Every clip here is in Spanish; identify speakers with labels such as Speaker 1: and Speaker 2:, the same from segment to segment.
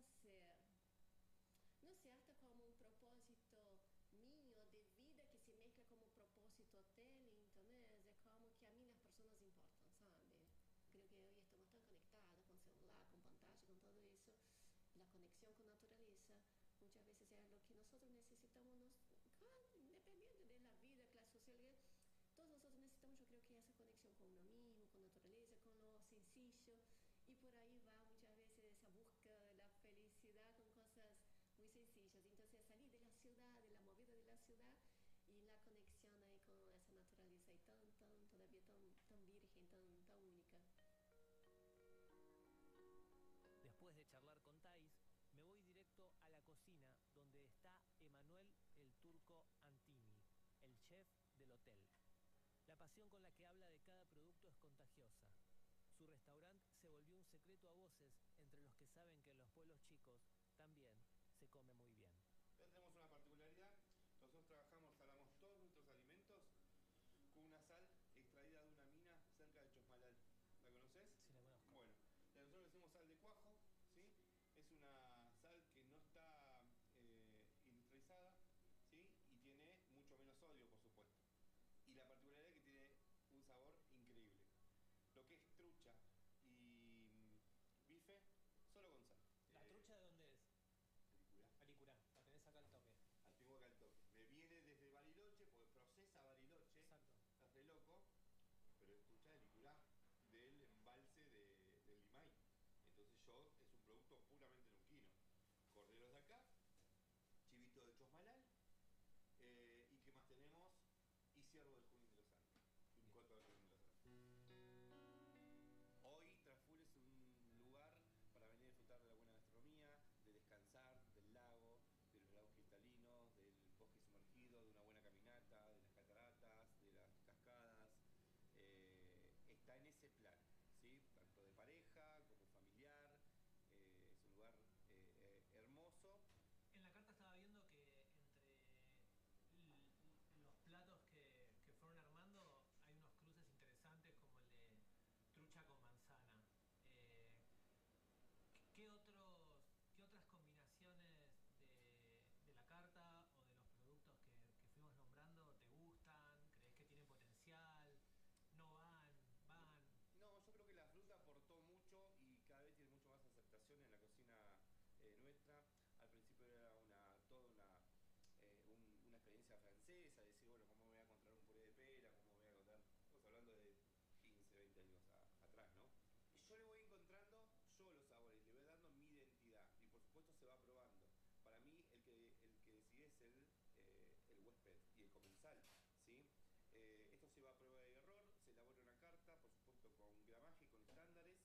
Speaker 1: ser, no sé, hasta como un propósito mío de vida que se mezcla como propósito hotel, entonces es como que a mí las personas importan, ¿sabes? Creo que hoy estamos tan conectados con celular, con pantalla, con todo eso. La conexión con naturaleza muchas veces es lo que nosotros necesitamos, independiente de la vida, clase social, todos nosotros necesitamos, yo creo que esa conexión con uno mismo, con naturaleza, con lo sencillo, y por ahí va muchas veces esa búsqueda de la felicidad con cosas muy sencillas. Entonces salir de la ciudad, de la movida de la ciudad, y la conexión ahí con esa naturaleza y todavía tan virgen, tan única.
Speaker 2: Después de charlar con Thais, me voy directo a la cocina donde está Emanuel el Turco Antimi, el chef del hotel. La pasión con la que habla de cada producto es contagiosa. Su restaurante se volvió un secreto a voces entre los que saben que en los pueblos chicos también se come muy bien.
Speaker 3: Tenemos una particularidad, nosotros trabajamos, salamos todos nuestros alimentos con una sal extraída de una mina cerca de Chosmalal. ¿La conoces?
Speaker 2: Sí, la conozco.
Speaker 3: Bueno, nosotros le decimos sal de cuajo, ¿sí? Es una sal que no está industrializada, ¿sí? Y tiene mucho menos sodio, por supuesto. Y la particularidad es que tiene un sabor increíble. Lo que es trucha y bife, solo con sal.
Speaker 2: ¿La trucha de dónde es?
Speaker 3: Película.
Speaker 2: Alicurá, la tenés acá al toque.
Speaker 3: La tengo acá al toque. Me viene desde Bariloche, porque procesa Bariloche.
Speaker 2: Exacto.
Speaker 3: Estás re loco, pero es trucha de Licurá, del embalse del Limay. Entonces es un producto puramente neuquino. Corderos de acá, chivito de Chosmalal, y ¿qué más tenemos? Y ciervo del Junín de los Andes. Un coto del Junín de los Andes. Hoy Traful es un lugar para venir a disfrutar de la buena gastronomía, de descansar, del lago, de los lagos cristalinos, del bosque sumergido, de una buena caminata, de las cataratas, de las cascadas. Está en ese plan, ¿sí? Tanto de pareja como familiar. Es un lugar hermoso.
Speaker 2: En la carta estaba viendo que entre los platos que fueron armando hay unos cruces interesantes como el de trucha con manzana. Eh, ¿Qué otras combinaciones de la carta o de los productos que fuimos nombrando te gustan? ¿Crees que tienen potencial? ¿No van? ¿Van?
Speaker 3: No, yo creo que la fruta aportó mucho y cada vez tiene mucho más aceptación en la cocina nuestra. Al principio era una experiencia francesa, decir, bueno, ¿cómo voy a encontrar un puré de pera? ¿Cómo voy a encontrar? Estamos hablando de 15, 20 años atrás, ¿no? Y yo le voy encontrando yo los sabores, le voy dando mi identidad y por supuesto se va probando. Para mí el que decide es el huésped y el comensal, ¿sí? Esto se va a prueba de error, se elabora una carta, por supuesto con gramaje, con estándares,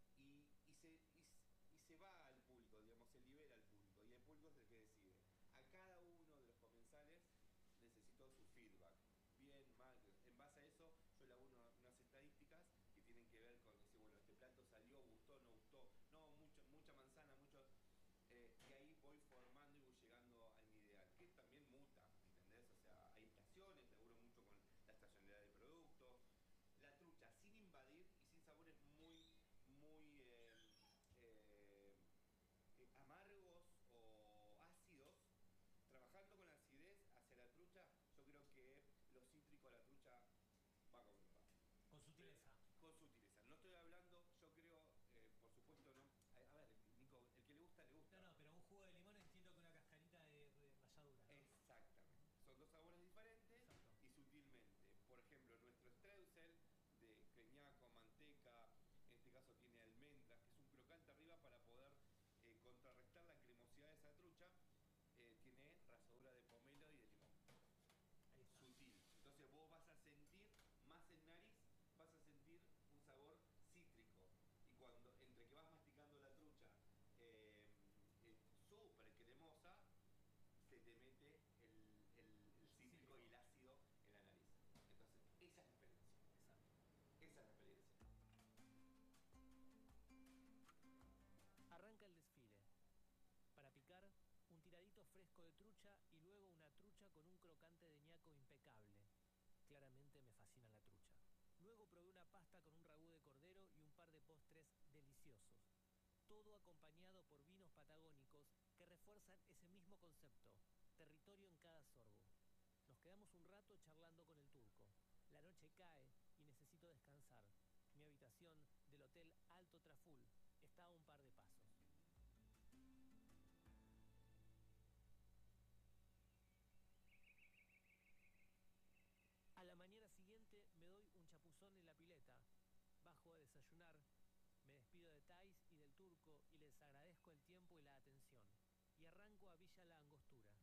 Speaker 3: y se va al público, digamos, se libera al público, y el público es el que decide. A cada uno de los comensales necesito su feedback, bien, mal. En base a eso yo elaboro unas estadísticas que tienen que ver con decir, bueno, este plato salió, gustó, no gustó, no, mucha manzana, mucho... y ahí voy formando y voy llegando a mi ideal, que también muta, ¿entendés? O sea, hay estaciones, laburo mucho con la estacionalidad del producto. La trucha, sin invadir y sin sabores muy amargos o ácidos, trabajando con la acidez hacia la trucha, yo creo que lo cítrico a la trucha va con va.
Speaker 2: Con sutileza.
Speaker 3: Con sutileza. No estoy hablando, yo creo, por supuesto, no. A ver, Nico, el que le gusta, le gusta.
Speaker 2: No, pero un jugo de limón es distinto que una cascarita de ralladura, ¿no?
Speaker 3: Exactamente. Son dos sabores diferentes.
Speaker 2: Exacto.
Speaker 3: Y sutilmente. Por ejemplo, nuestro streusel de creñaco, manteca, en este caso tiene almendras, que es un crocante arriba para poder contrarrestar la cremosidad de esa trucha. Tiene ralladura de pomelo y de limón.
Speaker 2: Ahí está.
Speaker 3: Sutil. Entonces vos vas a sentir más en nariz, vas a sentir un sabor cítrico. Y cuando, entre que vas masticando la trucha súper cremosa, se te mete el cítrico y el ácido en la nariz. Entonces, esa es la experiencia.
Speaker 2: Exacto.
Speaker 3: Esa es la experiencia.
Speaker 2: Arranca el desfile. Para picar, un tiradito fresco de trucha y luego una trucha con un crocante de ñaco impecable. Claramente me fascina la trucha. Luego probé una pasta con un ragú de cordero y un par de postres deliciosos. Todo acompañado por vinos para patagónicos que refuerzan ese mismo concepto, territorio en cada sorbo. Nos quedamos un rato charlando con el turco. La noche cae y necesito descansar. Mi habitación del Hotel Alto Traful está a un par de pasos. A la mañana siguiente me doy un chapuzón en la pileta, bajo a desayunar, me despido de Thais y del turco y les agradezco el tiempo y la atención, y arranco a Villa La Angostura.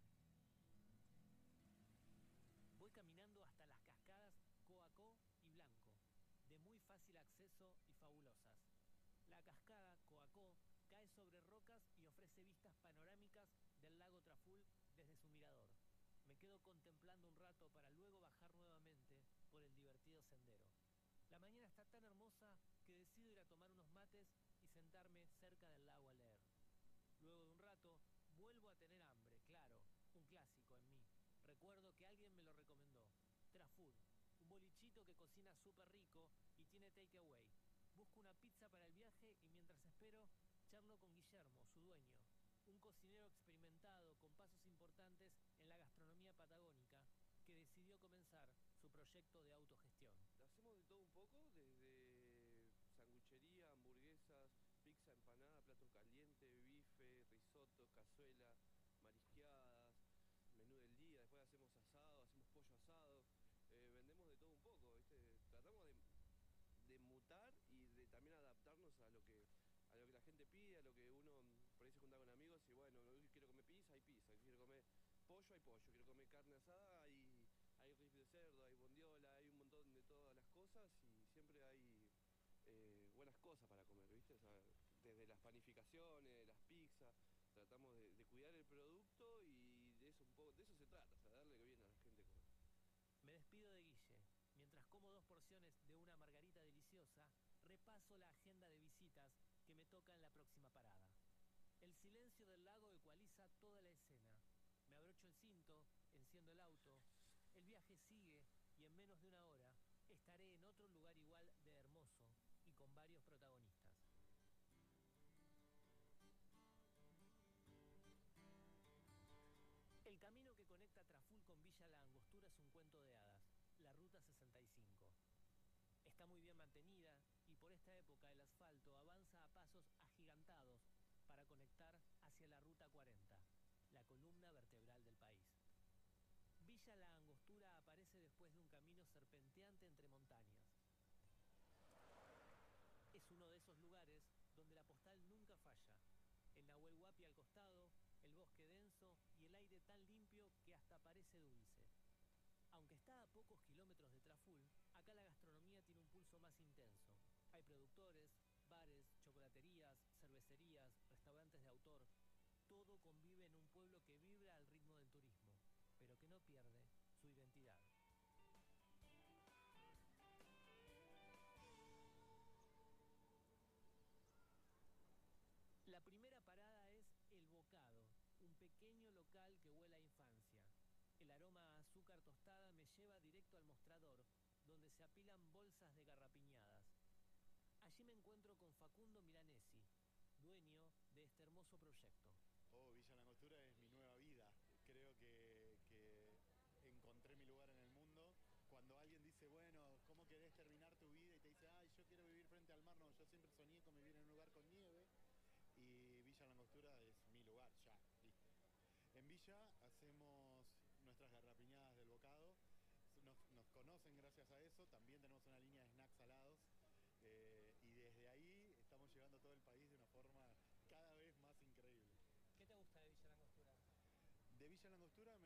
Speaker 2: Voy caminando hasta las cascadas Coacó y Blanco, de muy fácil acceso y fabulosas. La cascada Coacó cae sobre rocas y ofrece vistas panorámicas del lago Traful desde su mirador. Me quedo contemplando un rato para luego bajar nuevamente por el divertido sendero. La mañana está tan hermosa que decido ir a tomar unos mates y sentarme cerca del lago a leer. Luego de un rato, vuelvo a tener hambre, claro, un clásico en mí. Recuerdo que alguien me lo recomendó. Trafood, un bolichito que cocina súper rico y tiene takeaway. Busco una pizza para el viaje y mientras espero, charlo con Guillermo, su dueño, un cocinero experimentado con pasos importantes en la gastronomía patagónica que decidió comenzar su proyecto de autogestión.
Speaker 4: Hacemos de todo un poco, desde sanguchería, hamburguesas, pizza, empanada, plato caliente, bife, risotto, cazuela, marisqueadas, menú del día, después hacemos asado, hacemos pollo asado, vendemos de todo un poco, ¿viste? Tratamos de mutar y de también adaptarnos a lo que la gente pide, a lo que uno por ahí se junta con amigos y bueno, quiero comer pizza, hay pizza, quiero comer pollo, hay pollo, quiero comer carne asada, hay rif de cerdo, hay bondiola, hay un montón de todas las cosas y siempre hay buenas cosas para comer, ¿viste? O sea, desde las panificaciones, las pizzas, tratamos de cuidar el producto y de eso un poco, de eso se trata, o sea, darle bien a la gente comer.
Speaker 2: Me despido de Guille. Mientras como 2 porciones de una margarita deliciosa, repaso la agenda de visitas que me toca en la próxima parada. El silencio del lago ecualiza toda la escena. Me abrocho el cinto, enciendo el auto, el viaje sigue y en menos de una hora estaré en otro lugar igual de hermoso y con varios protagonistas. El camino que conecta Traful con Villa La Angostura es un cuento de hadas, la Ruta 65. Está muy bien mantenida y por esta época el asfalto avanza a pasos agigantados para conectar hacia la Ruta 40, la columna vertebral del país. Villa La Angostura aparece después de un camino serpenteante entre montañas. Es uno de esos lugares donde la postal nunca falla. El Nahuel Huapi al costado, el bosque denso y el aire tan limpio que hasta parece dulce. Aunque está a pocos kilómetros de Traful, acá la gastronomía tiene un pulso más intenso. Hay productores, bares, chocolaterías, cervecerías, restaurantes de autor. Todo convive en un pueblo que vibra al ritmo del turismo, pero que no pierde su identidad. La primera parada es El Bocado, un pequeño local que huele a infancia. El aroma a azúcar tostada me lleva directo al mostrador, donde se apilan bolsas de garrapiñadas. Allí me encuentro con Facundo Milanesi, dueño de este hermoso proyecto.
Speaker 5: Villa La Angostura es mi nueva vida. Creo que encontré mi lugar en el mundo. Cuando alguien dice, bueno, ¿cómo querés terminar tu vida? Y te dice, ay, yo quiero vivir frente al mar. No, yo siempre soñé con vivir en un lugar con nieve. Y Villa La Angostura es mi lugar, ya, listo. En Villa hacemos nuestras garrapiñadas del Bocado. Nos conocen gracias a eso. También tenemos una línea de snacks salados. Y desde ahí estamos llegando a todo el país de una forma cada vez más increíble.
Speaker 2: ¿Qué te gusta de Villa La Angostura?
Speaker 5: De Villa La Angostura